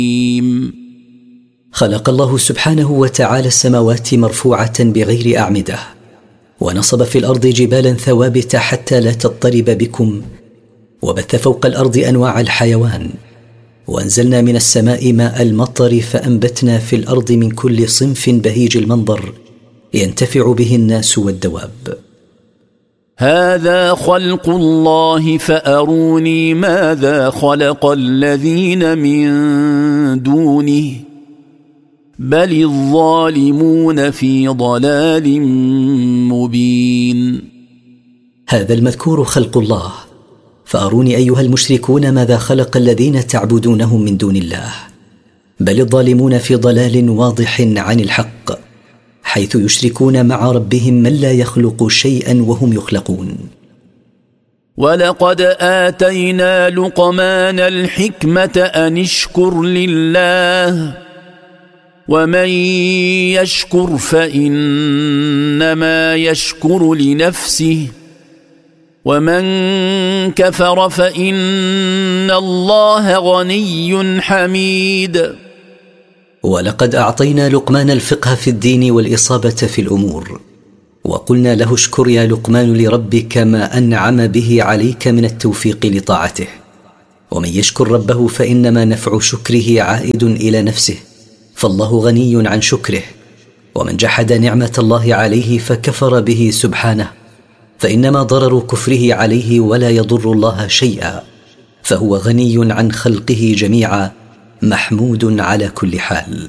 خلق الله سبحانه وتعالى السماوات مرفوعة بغير أعمدة، ونصب في الأرض جبالا ثوابت حتى لا تضطرب بكم، وبث فوق الأرض أنواع الحيوان، وأنزلنا من السماء ماء المطر فأنبتنا في الأرض من كل صنف بهيج المنظر ينتفع به الناس والدواب. هذا خلق الله فأروني ماذا خلق الذين من دونه بل الظالمون في ضلال مبين. هذا المذكور خلق الله، فأروني أيها المشركون ماذا خلق الذين تعبدونهم من دون الله، بل الظالمون في ضلال واضح عن الحق، حيث يشركون مع ربهم من لا يخلق شيئا وهم يخلقون. ولقد آتينا لقمان الحكمة أن اشكر لله ومن يشكر فإنما يشكر لنفسه ومن كفر فإن الله غني حميد. ولقد أعطينا لقمان الفقه في الدين والإصابة في الأمور، وقلنا له اشكر يا لقمان لربك ما أنعم به عليك من التوفيق لطاعته، ومن يشكر ربه فإنما نفع شكره عائد إلى نفسه، فالله غني عن شكره. ومن جحد نعمة الله عليه فكفر به سبحانه فإنما ضرر كفره عليه ولا يضر الله شيئا، فهو غني عن خلقه جميعا محمود على كل حال.